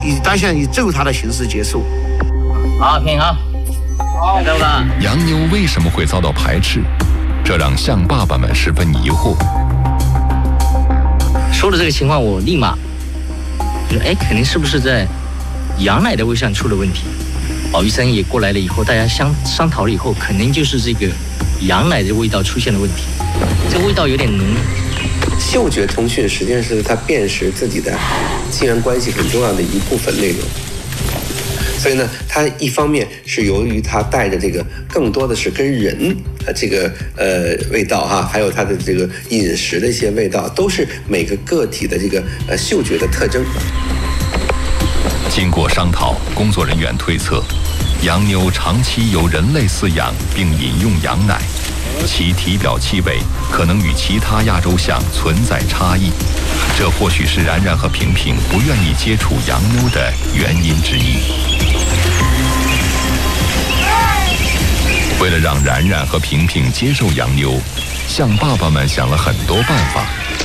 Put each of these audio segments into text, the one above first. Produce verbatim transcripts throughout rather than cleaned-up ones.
以当下以揍它的形式结束。 好，挺好。好，对吧？ 洋妞为什么会遭到排斥？这让象爸爸们十分疑惑。 说的这个情况，我立马就说，哎，肯定是不是在羊奶的味上出了问题？保医生也过来了以后，大家商商讨了以后，肯定就是这个羊奶的味道出现了问题。这个味道有点浓。 嗅觉通讯实际上是它辨识自己的亲缘关系很重要的一部分内容。所以呢，它一方面是由于它带着这个更多的是跟人呃这个呃味道哈，还有它的这个饮食的一些味道，都是每个个体的这个呃嗅觉的特征。 经过商讨，工作人员推测，洋妞长期由人类饲养并饮用羊奶，其体表气味可能与其他亚洲象存在差异，这或许是然然和平平不愿意接触洋妞的原因之一。为了让然然和平平接受洋妞，象爸爸们想了很多办法。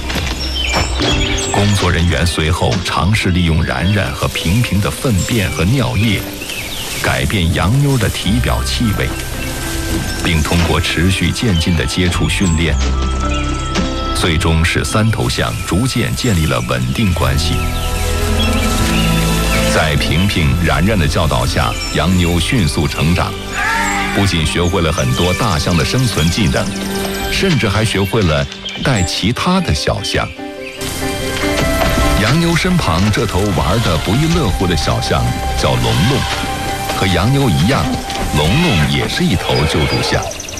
工作人员随后尝试利用然然和平平的粪便和尿液，改变洋妞的体表气味，并通过持续渐进的接触训练，最终使三头象逐渐建立了稳定关系。在平平、然然的教导下，洋妞迅速成长，不仅学会了很多大象的生存技能，甚至还学会了带其他的小象。洋妞身旁这头玩得不亦乐乎的小象叫龙龙，和洋妞一样，龙龙也是一头救助象。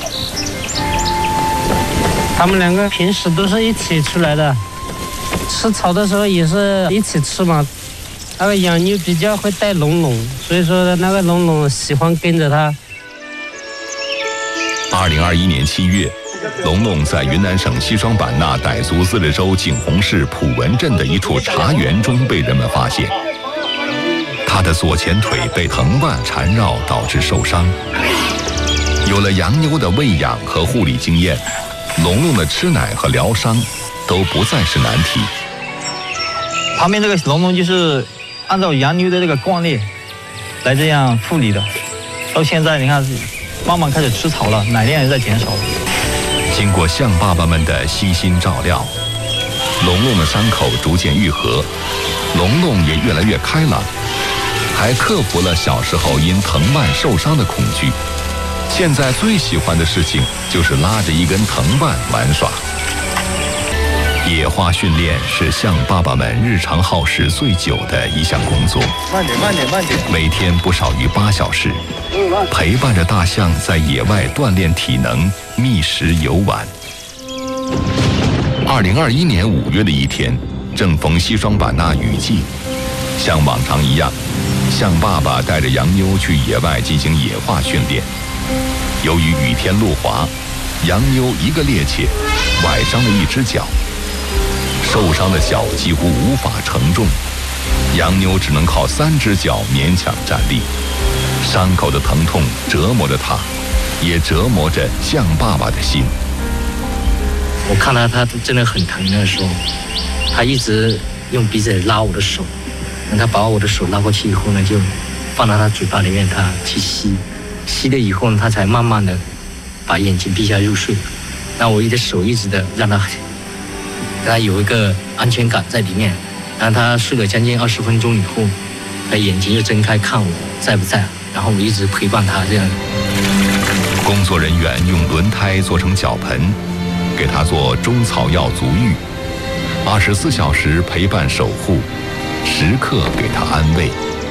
他们两个平时都是一起出来的，吃草的时候也是一起吃嘛。那个洋妞比较会带龙龙，所以说那个龙龙喜欢跟着他。 二零二一年七月，龙龙在云南省西双版纳傣族自治州景洪市普文镇的一处茶园中被人们发现。他的左前腿被藤蔓缠绕，导致受伤。有了洋妞的喂养和护理经验，龙龙的吃奶和疗伤都不再是难题。 旁边这个龙龙就是按照洋妞的这个惯例来这样护理的，到现在你看慢慢开始吃草了，奶量也在减少。 经过象爸爸们的悉心照料，龙龙的伤口逐渐愈合，龙龙也越来越开朗，还克服了小时候因藤蔓受伤的恐惧。现在最喜欢的事情就是拉着一根藤蔓玩耍。野化训练是象爸爸们日常耗时最久的一项工作。 慢点，慢点，慢点。 每天不少于八小时，陪伴着大象在野外锻炼体能、觅食游玩。二零二一年五月的一天，正逢西双版纳雨季，像往常一样，象爸爸带着洋妞去野外进行野化训练。由于雨天路滑，洋妞一个趔趄，崴伤了一只脚。受伤的脚几乎无法承重，洋妞只能靠三只脚勉强站立。伤口的疼痛折磨着她，也折磨着象爸爸的心。 我看到他真的很疼的时候，他一直用鼻子拉我的手，等他把我的手拉过去以后呢，就放到他嘴巴里面，他去吸，吸了以后呢，他才慢慢的把眼睛闭下入睡。那我一只手一直的让他。他有一个安全感在里面，然后他睡了将近二十分钟以后，他眼睛又睁开看我在不在，然后我一直陪伴他这样。 工作人员用轮胎做成脚盆，给他做中草药足浴，二十四小时陪伴守护，时刻给他安慰。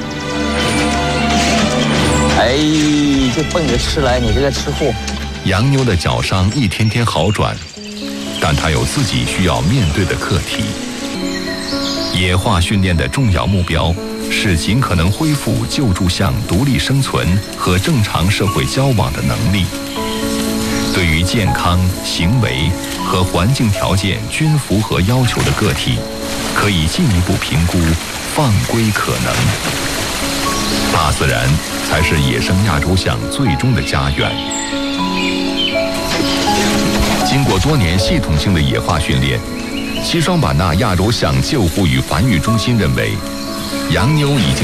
哎，就奔着吃来，你这个吃货！ 洋妞的脚伤一天天好转。但他有自己需要面对的课题。野化训练的重要目标是尽可能恢复救助象独立生存和正常社会交往的能力。对于健康、行为和环境条件均符合要求的个体，可以进一步评估放归可能。大自然才是野生亚洲象最终的家园。经过多年系统性的野化训练，西双版纳亚洲象救护与繁育中心认为，洋妞已经